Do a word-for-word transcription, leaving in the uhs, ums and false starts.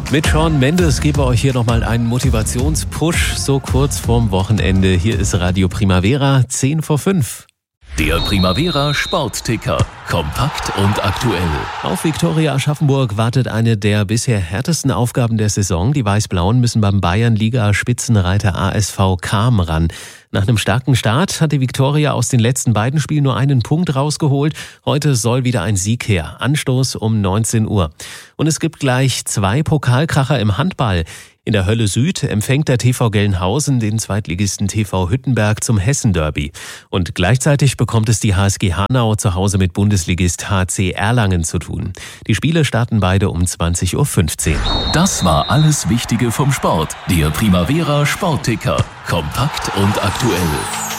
Mit Shawn Mendes geben wir euch hier nochmal einen Motivationspush, so kurz vorm Wochenende. Hier ist Radio Primavera, zehn vor fünf. Der Primavera Sportticker. Kompakt und aktuell. Auf Viktoria Aschaffenburg wartet eine der bisher härtesten Aufgaben der Saison. Die Weiß-Blauen müssen beim Bayernliga-Spitzenreiter A S V Cham ran. Nach einem starken Start hat die Viktoria aus den letzten beiden Spielen nur einen Punkt rausgeholt. Heute soll wieder ein Sieg her. Anstoß um neunzehn Uhr. Und es gibt gleich zwei Pokalkracher im Handball. In der Hölle Süd empfängt der T V Gelnhausen den Zweitligisten T V Hüttenberg zum Hessen-Derby. Und gleichzeitig bekommt es die H S G Hanau zu Hause mit Bundesligist H C Erlangen zu tun. Die Spiele starten beide um zwanzig Uhr fünfzehn. Das war alles Wichtige vom Sport. Der Primavera Sportticker. Kompakt und aktuell.